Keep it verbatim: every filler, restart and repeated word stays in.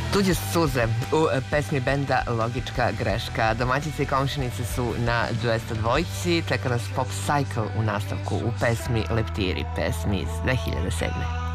Tuđe suze u pesmi benda Logička greška. Domaćice i komšinice su na dvesta dvojici. Čeka nas Pop Cycle u nastavku u pesmi Leptiri, pesmi iz dve hiljade sedme.